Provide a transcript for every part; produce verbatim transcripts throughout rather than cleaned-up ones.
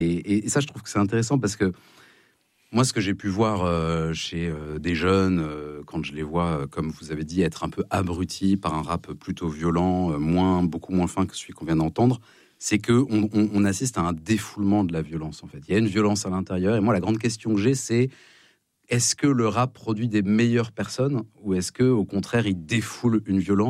Et, et ça, je trouve que c'est intéressant parce que moi, ce que j'ai pu voir euh, chez euh, des jeunes, euh, quand je les vois, euh, comme vous avez dit, être un peu abrutis par un rap plutôt violent, euh, moins, beaucoup moins fin que celui qu'on vient d'entendre, c'est qu'on on, on assiste à un défoulement de la violence, en fait. Il y a une violence à l'intérieur. Et moi, la grande question que j'ai, c'est est-ce que le rap produit des meilleures personnes ou est-ce que, au contraire, il défoule une violence ?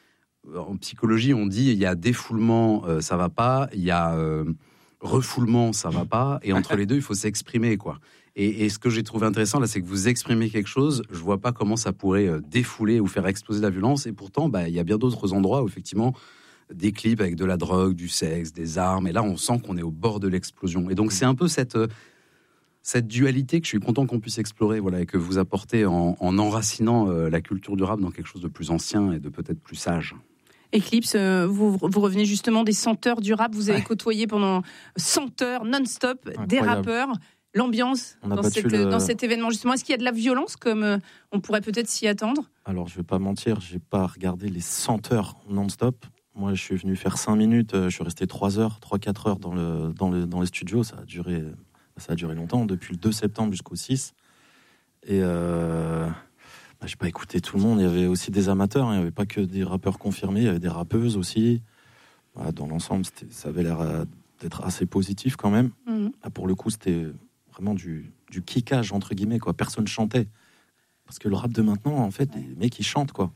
En psychologie, on dit il y a défoulement, euh, ça va pas, il y a euh, refoulement, ça va pas, et entre les deux, il faut s'exprimer, quoi. Et, et ce que j'ai trouvé intéressant là, c'est que vous exprimez quelque chose. Je vois pas comment ça pourrait euh, défouler ou faire exploser la violence. Et pourtant, bah, il y a bien d'autres endroits où effectivement des clips avec de la drogue, du sexe, des armes. Et là, on sent qu'on est au bord de l'explosion. Et donc, c'est un peu cette euh, cette dualité que je suis content qu'on puisse explorer, voilà, et que vous apportez en, en enracinant euh, la culture du rap dans quelque chose de plus ancien et de peut-être plus sage. Eclipse, euh, vous, vous revenez justement des senteurs du rap. Vous avez ouais. côtoyé pendant cent heures non-stop Incroyable. Des rappeurs. L'ambiance dans, cette, le... dans cet événement, justement, est-ce qu'il y a de la violence comme euh, on pourrait peut-être s'y attendre ? Alors, je ne vais pas mentir, je n'ai pas regardé les cent heures non-stop. Moi, je suis venu faire cinq minutes, je suis resté trois heures, trois quatre heures dans, le, dans, le, dans les studios. Ça a duré, ça a duré longtemps, depuis le deux septembre jusqu'au six. Et euh, bah, je n'ai pas écouté tout le monde. Il y avait aussi des amateurs, hein. Il n'y avait pas que des rappeurs confirmés, il y avait des rappeuses aussi. Bah, dans l'ensemble, ça avait l'air d'être assez positif quand même. Mmh. Là, pour le coup, c'était vraiment du, du kickage, entre guillemets, quoi. Personne chantait. Parce que le rap de maintenant, en fait, les mecs, ils chantent, quoi.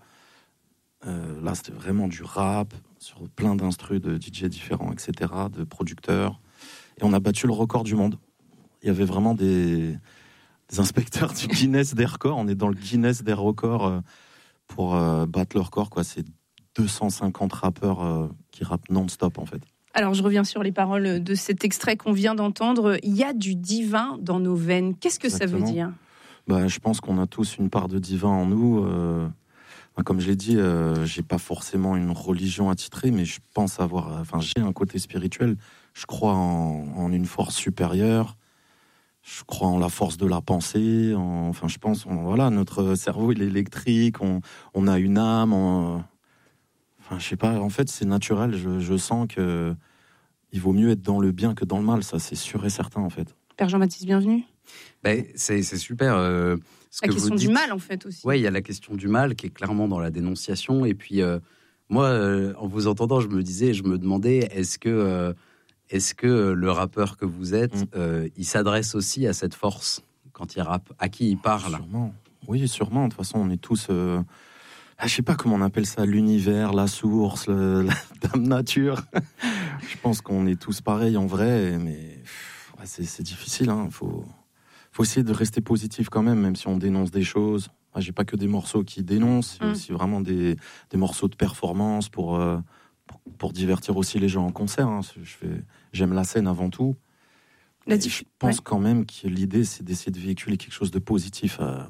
Euh, là, c'était vraiment du rap, sur plein d'instrus de D J différents, et cetera, de producteurs. Et on a battu le record du monde. Il y avait vraiment des, des inspecteurs du Guinness des records. On est dans le Guinness des records euh, pour euh, battre le record, quoi. C'est deux cent cinquante rappeurs euh, qui rappent non-stop, en fait. Alors, je reviens sur les paroles de cet extrait qu'on vient d'entendre. Il y a du divin dans nos veines. Qu'est-ce que Exactement. Ça veut dire ? Bah, je pense qu'on a tous une part de divin en nous. Euh, comme je l'ai dit, euh, j'ai pas forcément une religion attitrée, mais je pense avoir... Enfin, j'ai un côté spirituel. Je crois en, en une force supérieure. Je crois en la force de la pensée. En, enfin, je pense... On, voilà, notre cerveau, il est électrique. On, on a une âme. On, Enfin, je sais pas, en fait, c'est naturel. Je, je sens que il vaut mieux être dans le bien que dans le mal. Ça, c'est sûr et certain, en fait. Père Jean-Baptiste, bienvenue. Ben, c'est, c'est super. Euh, ce la que question vous dites, du mal, en fait, aussi. Oui, il y a la question du mal qui est clairement dans la dénonciation. Et puis, euh, moi, euh, en vous entendant, je me disais, je me demandais, est-ce que, euh, est-ce que le rappeur que vous êtes, mmh. euh, il s'adresse aussi à cette force quand il rappe ? À qui il parle ? Sûrement. Oui, sûrement. De toute façon, on est tous... Euh... Ah, je sais pas comment on appelle ça, l'univers, la source, le, la dame nature. Je pense qu'on est tous pareils en vrai, mais ouais, c'est, c'est difficile. Hein. Faut, faut essayer de rester positif quand même, même si on dénonce des choses. Ah, j'ai pas que des morceaux qui dénoncent, il y a aussi vraiment des, des morceaux de performance pour, euh, pour, pour divertir aussi les gens en concert. Hein. Je fais, j'aime la scène avant tout. La diff- je pense ouais. quand même que l'idée, c'est d'essayer de véhiculer quelque chose de positif à...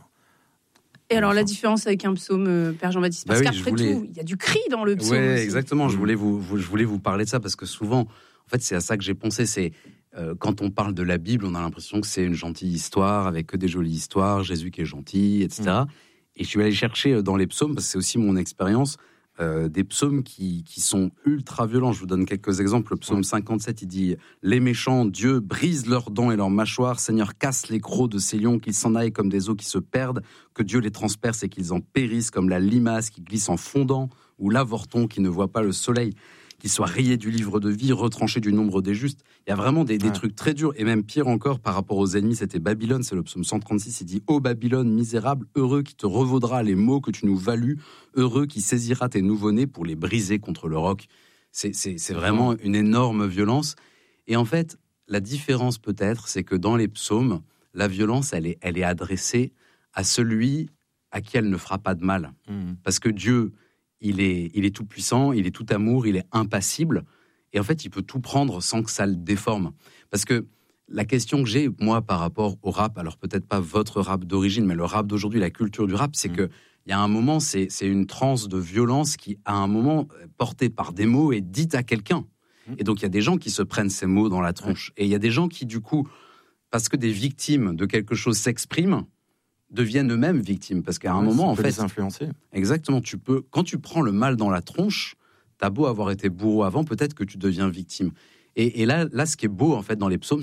Et alors, la différence avec un psaume, euh, Père Jean-Baptiste, parce bah oui, qu'après voulais... tout, il y a du cri dans le psaume. Oui, aussi. exactement. Je voulais vous, vous, je voulais vous parler de ça parce que souvent, en fait, c'est à ça que j'ai pensé. C'est euh, quand on parle de la Bible, on a l'impression que c'est une gentille histoire avec que des jolies histoires, Jésus qui est gentil, et cetera. Mmh. Et je suis allé chercher dans les psaumes, parce que c'est aussi mon expérience, euh, des psaumes qui, qui sont ultra violents. Je vous donne quelques exemples. Le psaume ouais. cinquante-sept, il dit « Les méchants, Dieu brise leurs dents et leurs mâchoires. Seigneur, casse les crocs de ces lions, qu'ils s'en aillent comme des eaux qui se perdent. Que Dieu les transperce et qu'ils en périssent comme la limace qui glisse en fondant ou l'avorton qui ne voit pas le soleil. Qu'ils soient rayés du livre de vie, retranchés du nombre des justes. » Il y a vraiment des, des ouais. trucs très durs. Et même pire encore, par rapport aux ennemis, c'était Babylone. C'est le psaume cent trente-six. Il dit « Ô Babylone, misérable, heureux qui te revaudra les maux que tu nous valus. Heureux qui saisira tes nouveau-nés pour les briser contre le roc. » C'est, c'est, c'est vraiment une énorme violence. Et en fait, la différence peut-être, c'est que dans les psaumes, la violence, elle est, elle est adressée à celui à qui elle ne fera pas de mal. Mmh. Parce que Dieu... Il est, il est tout puissant, il est tout amour, il est impassible. Et en fait, il peut tout prendre sans que ça le déforme. Parce que la question que j'ai, moi, par rapport au rap, alors peut-être pas votre rap d'origine, mais le rap d'aujourd'hui, la culture du rap, c'est mmh. qu'il y a un moment, c'est, c'est une transe de violence qui, à un moment, portée par des mots, est dite à quelqu'un. Mmh. Et donc, il y a des gens qui se prennent ces mots dans la tronche. Mmh. Et il y a des gens qui, du coup, parce que des victimes de quelque chose s'expriment, deviennent eux-mêmes victimes, parce qu'à un ouais, moment, en fait, les influencer. Exactement, tu peux, quand tu prends le mal dans la tronche, t'as beau avoir été bourreau avant, peut-être que tu deviens victime. Et, et là, là, ce qui est beau en fait dans les psaumes,